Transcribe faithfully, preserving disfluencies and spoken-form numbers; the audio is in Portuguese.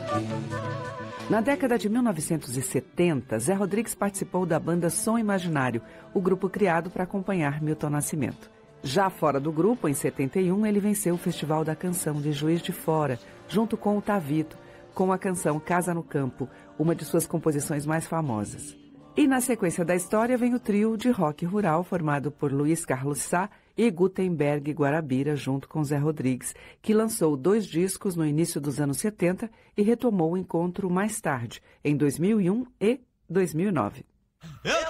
Na década de mil novecentos e setenta, Zé Rodrigues participou da banda Som Imaginário, o grupo criado para acompanhar Milton Nascimento. Já fora do grupo, em setenta e um, ele venceu o Festival da Canção de Juiz de Fora, junto com o Tavito, com a canção Casa no Campo, uma de suas composições mais famosas. E na sequência da história vem o trio de rock rural formado por Luiz Carlos Sá e Gutenberg Guarabira, junto com Zé Rodrigues, que lançou dois discos no início dos anos setenta e retomou o encontro mais tarde, em dois mil e um e dois mil e nove. Eu